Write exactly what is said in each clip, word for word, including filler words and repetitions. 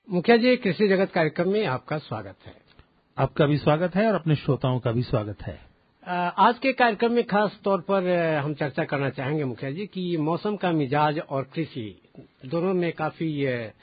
मुखिया जी, कृषि जगत कार्यक्रम में आपका स्वागत है। आपका भी स्वागत है और अपने श्रोताओं का भी स्वागत है। आज के कार्यक्रम में खास तौर पर हम चर्चा करना चाहेंगे मुखिया जी कि मौसम का मिजाज और कृषि दोनों में काफी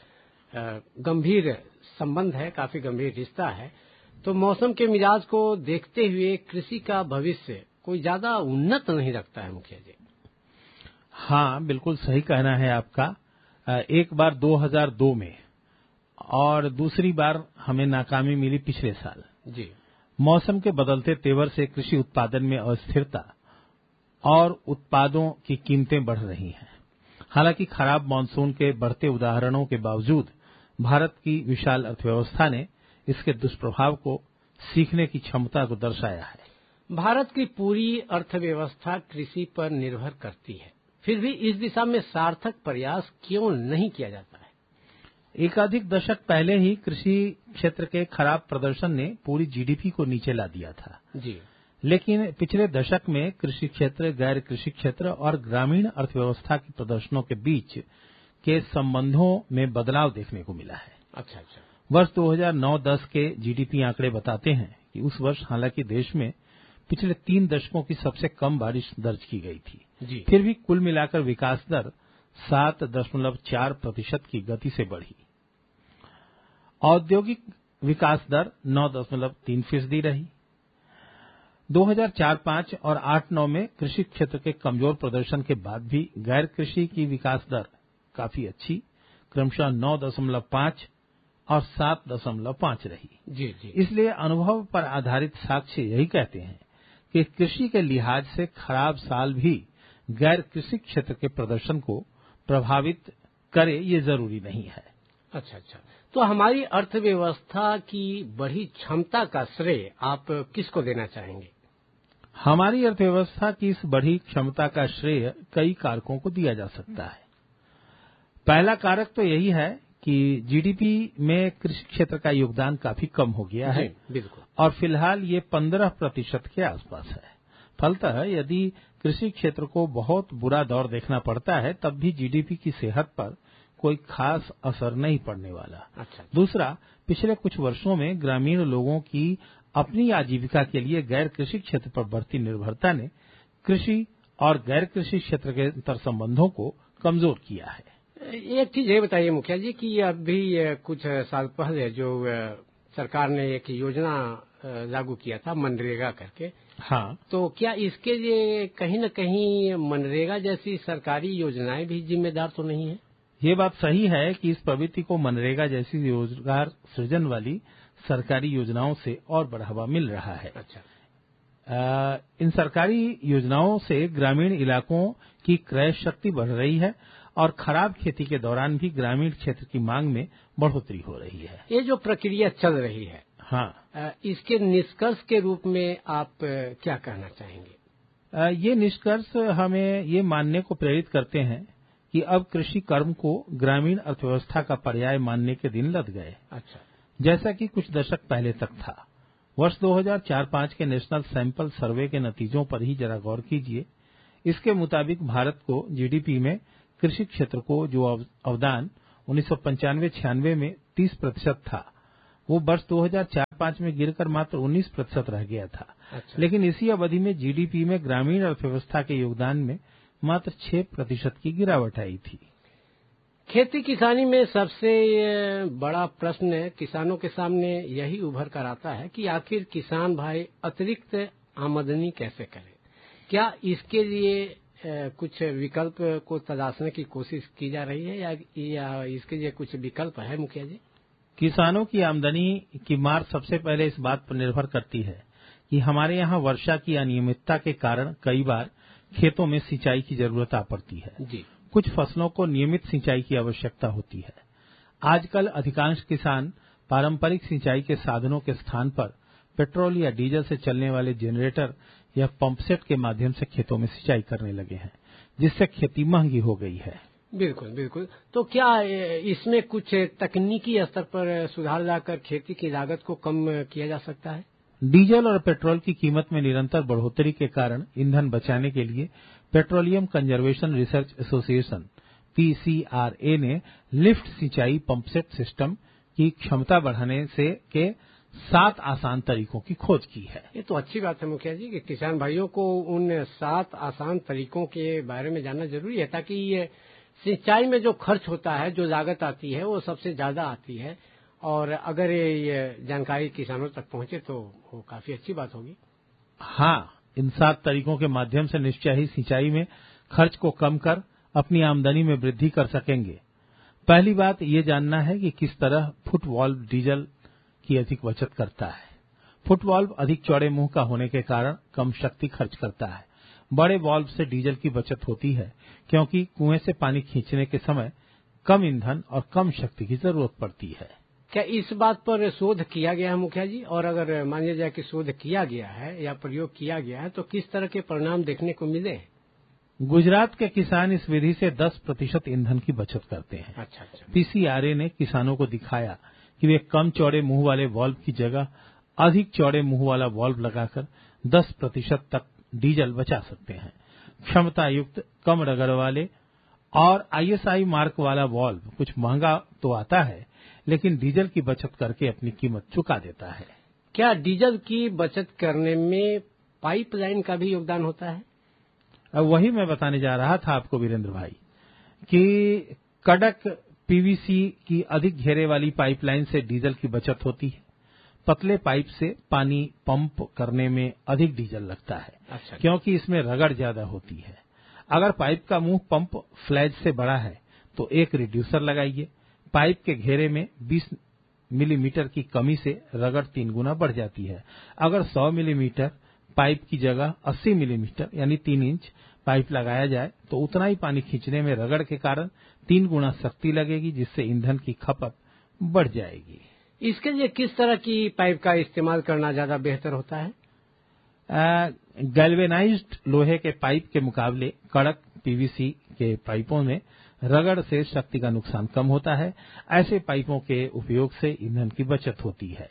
गंभीर संबंध है, काफी गंभीर रिश्ता है। तो मौसम के मिजाज को देखते हुए कृषि का भविष्य कोई ज्यादा उन्नत नहीं रखता है मुखिया जी। हाँ, बिल्कुल सही कहना है आपका। एक बार दो हज़ार दो में और दूसरी बार हमें नाकामी मिली पिछले साल। जी। मौसम के बदलते तेवर से कृषि उत्पादन में अस्थिरता और उत्पादों की कीमतें बढ़ रही हैं। हालांकि खराब मानसून के बढ़ते उदाहरणों के बावजूद भारत की विशाल अर्थव्यवस्था ने इसके दुष्प्रभाव को सीखने की क्षमता को दर्शाया है। भारत की पूरी अर्थव्यवस्था कृषि पर निर्भर करती है, फिर भी इस दिशा में सार्थक प्रयास क्यों नहीं किया जाता है? एकाधिक दशक पहले ही कृषि क्षेत्र के खराब प्रदर्शन ने पूरी जीडीपी को नीचे ला दिया था। जी। लेकिन पिछले दशक में कृषि क्षेत्र, गैर कृषि क्षेत्र और ग्रामीण अर्थव्यवस्था के प्रदर्शनों के बीच के संबंधों में बदलाव देखने को मिला है। अच्छा अच्छा। वर्ष दो हज़ार नौ दस के जीडीपी आंकड़े बताते हैं कि उस वर्ष हालांकि देश में पिछले तीन दशकों की सबसे कम बारिश दर्ज की गई थी, जी। फिर भी कुल मिलाकर विकास दर सात दशमलव चार प्रतिशत की गति से बढ़ी। औद्योगिक विकास दर नौ दशमलव तीन फीसदी रही। दो हज़ार चार पाँच और आठ नौ में कृषि क्षेत्र के कमजोर प्रदर्शन के बाद भी गैर कृषि की विकास दर काफी अच्छी, क्रमशः नौ दशमलव पाँच और सात दशमलव पाँच रही। जी जी। इसलिए अनुभव पर आधारित साक्ष्य यही कहते हैं कि कृषि के लिहाज से खराब साल भी गैर कृषि क्षेत्र के प्रदर्शन को प्रभावित करे, ये जरूरी नहीं है। अच्छा अच्छा। तो हमारी अर्थव्यवस्था की बढ़ी क्षमता का श्रेय आप किसको देना चाहेंगे? हमारी अर्थव्यवस्था की इस बढ़ी क्षमता का श्रेय कई कारकों को दिया जा सकता है। पहला कारक तो यही है कि जीडीपी में कृषि क्षेत्र का योगदान काफी कम हो गया है। बिल्कुल। और फिलहाल ये पंद्रह प्रतिशत के आसपास है। फलतः यदि कृषि क्षेत्र को बहुत बुरा दौर देखना पड़ता है तब भी जीडीपी की सेहत पर कोई खास असर नहीं पड़ने वाला। अच्छा। दूसरा, पिछले कुछ वर्षों में ग्रामीण लोगों की अपनी आजीविका के लिए गैर कृषि क्षेत्र पर बढ़ती निर्भरता ने कृषि और गैर कृषि क्षेत्र के अंतर संबंधों को कमजोर किया है। एक चीज ये बताइए मुखिया जी कि अभी कुछ साल पहले जो सरकार ने एक योजना लागू किया था मनरेगा करके। हाँ। तो क्या इसके लिए कहीं न कहीं मनरेगा जैसी सरकारी योजनाएं भी जिम्मेदार तो नहीं है? ये बात सही है कि इस प्रवृत्ति को मनरेगा जैसी रोजगार सृजन वाली सरकारी योजनाओं से और बढ़ावा मिल रहा है। अच्छा। आ, इन सरकारी योजनाओं से ग्रामीण इलाकों की क्रय शक्ति बढ़ रही है और खराब खेती के दौरान भी ग्रामीण क्षेत्र की मांग में बढ़ोतरी हो रही है। ये जो प्रक्रिया चल रही है, हाँ, इसके निष्कर्ष के रूप में आप क्या कहना चाहेंगे? ये निष्कर्ष हमें ये मानने को प्रेरित करते हैं कि अब कृषि कर्म को ग्रामीण अर्थव्यवस्था का पर्याय मानने के दिन लद गए। अच्छा। जैसा कि कुछ दशक पहले तक था। वर्ष दो हज़ार चार पाँच के नेशनल सैंपल सर्वे के नतीजों पर ही जरा गौर कीजिए। इसके मुताबिक भारत को जीडीपी में कृषि क्षेत्र को जो अवदान उन्नीस सौ पंचानवे छियानवे में तीस प्रतिशत था, वो वर्ष दो हज़ार चार पाँच में गिरकर मात्र उन्नीस प्रतिशत रह गया था। अच्छा। लेकिन इसी अवधि में जीडीपी में ग्रामीण अर्थव्यवस्था के योगदान में मात्र छह प्रतिशत की गिरावट आई थी। खेती किसानी में सबसे बड़ा प्रश्न किसानों के सामने यही उभर कर आता है कि आखिर किसान भाई अतिरिक्त आमदनी कैसे करें? क्या इसके लिए कुछ विकल्प को तलाशने की कोशिश की जा रही है या, या इसके लिए कुछ विकल्प है मुखिया जी? किसानों की आमदनी की मार सबसे पहले इस बात पर निर्भर करती है कि हमारे यहाँ वर्षा की अनियमितता के कारण कई बार खेतों में सिंचाई की जरूरत आ पड़ती है। जी। कुछ फसलों को नियमित सिंचाई की आवश्यकता होती है। आजकल अधिकांश किसान पारंपरिक सिंचाई के साधनों के स्थान पर पेट्रोल या डीजल से चलने वाले जनरेटर या पंपसेट के माध्यम से खेतों में सिंचाई करने लगे हैं, जिससे खेती महंगी हो गई है। बिल्कुल बिल्कुल। तो क्या इसमें कुछ तकनीकी स्तर पर सुधार लाकर खेती की लागत को कम किया जा सकता है? डीजल और पेट्रोल की कीमत में निरंतर बढ़ोतरी के कारण ईंधन बचाने के लिए petroleum conservation research association PCRA ने लिफ्ट सिंचाई पंपसेट सिस्टम की क्षमता बढ़ाने से के सात आसान तरीकों की खोज की है। ये तो अच्छी बात है मुखिया जी कि किसान भाइयों को उन सात आसान तरीकों के बारे में जानना जरूरी है, ताकि ये सिंचाई में जो खर्च होता है, जो लागत आती है, वो सबसे ज्यादा आती है। और अगर ये जानकारी किसानों तक पहुंचे तो वो काफी अच्छी बात होगी। हाँ, इन सात तरीकों के माध्यम से निश्चय ही सिंचाई में खर्च को कम कर अपनी आमदनी में वृद्धि कर सकेंगे। पहली बात ये जानना है कि किस तरह फुट वाल्व डीजल की अधिक बचत करता है। फुट वाल्व अधिक चौड़े मुंह का होने के कारण कम शक्ति खर्च करता है। बड़े वाल्व से डीजल की बचत होती है, क्योंकि कुएं से पानी खींचने के समय कम ईंधन और कम शक्ति की जरूरत पड़ती है। क्या इस बात पर शोध किया गया है मुखिया जी? और अगर मान लिया जाए कि शोध किया गया है या प्रयोग किया गया है तो किस तरह के परिणाम देखने को मिले हैं? गुजरात के किसान इस विधि से दस प्रतिशत ईंधन की बचत करते हैं। अच्छा अच्छा। पीसीआरए ने किसानों को दिखाया कि वे कम चौड़े मुंह वाले वाल्व की जगह अधिक चौड़े मुंह वाला वाल्व लगाकर दस प्रतिशत तक डीजल बचा सकते हैं। क्षमता युक्त कम रगड़ वाले और आईएसआई मार्क वाला वाल्व कुछ महंगा तो आता है, लेकिन डीजल की बचत करके अपनी कीमत चुका देता है। क्या डीजल की बचत करने में पाइपलाइन का भी योगदान होता है? अब वही मैं बताने जा रहा था आपको वीरेंद्र भाई कि कड़क पीवीसी की अधिक घेरे वाली पाइपलाइन से डीजल की बचत होती है। पतले पाइप से पानी पंप करने में अधिक डीजल लगता है। अच्छा। क्योंकि इसमें रगड़ ज्यादा होती है। अगर पाइप का मुंह पंप फ्लैज से बड़ा है तो एक रिड्यूसर लगाइए। पाइप के घेरे में बीस मिलीमीटर की कमी से रगड़ तीन गुना बढ़ जाती है। अगर सौ मिलीमीटर पाइप की जगह अस्सी मिलीमीटर यानी तीन इंच पाइप लगाया जाए तो उतना ही पानी खींचने में रगड़ के कारण तीन गुना शक्ति लगेगी, जिससे ईंधन की खपत बढ़ जाएगी। इसके लिए किस तरह की पाइप का इस्तेमाल करना ज्यादा बेहतर होता है? गैल्वेनाइज्ड लोहे के पाइप के मुकाबले कड़क पीवीसी के पाइपों में रगड़ से शक्ति का नुकसान कम होता है। ऐसे पाइपों के उपयोग से ईंधन की बचत होती है।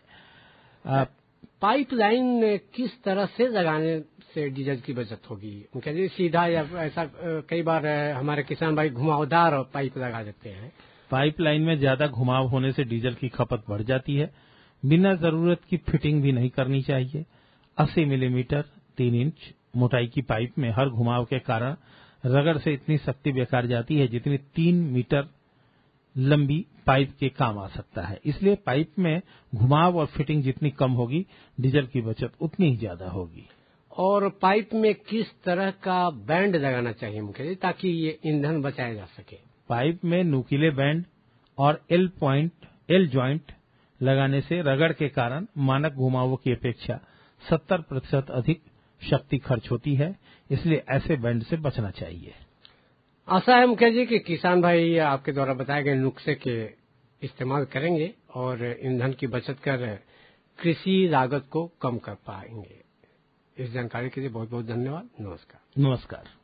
पाइपलाइन किस तरह से लगाने से डीजल की बचत होगी मुखिया जी? सीधा या ऐसा कई बार हमारे किसान भाई घुमावदार पाइप लगा देते हैं। पाइपलाइन में ज्यादा घुमाव होने से डीजल की खपत बढ़ जाती है। बिना जरूरत की फिटिंग भी नहीं करनी चाहिए। अस्सी मिलीमीटर तीन इंच मोटाई की पाइप में हर घुमाव के कारण रगड़ से इतनी शक्ति बेकार जाती है जितनी तीन मीटर लंबी पाइप के काम आ सकता है। इसलिए पाइप में घुमाव और फिटिंग जितनी कम होगी, डीजल की बचत उतनी ही ज्यादा होगी। और पाइप में किस तरह का बैंड लगाना चाहिए मुखिया जी ताकि ये ईंधन बचाया जा सके? पाइप में नुकीले बैंड और एल पॉइंट एल जॉइंट लगाने से रगड़ के कारण मानक घुमावों की अपेक्षा सत्तर प्रतिशत अधिक शक्ति खर्च होती है। इसलिए ऐसे बैंड से बचना चाहिए। आशा है मुखिया जी कि किसान भाई आपके द्वारा बताए गए नुस्खे के इस्तेमाल करेंगे और ईंधन की बचत कर कृषि लागत को कम कर पाएंगे। इस जानकारी के लिए बहुत बहुत धन्यवाद। नमस्कार। नमस्कार।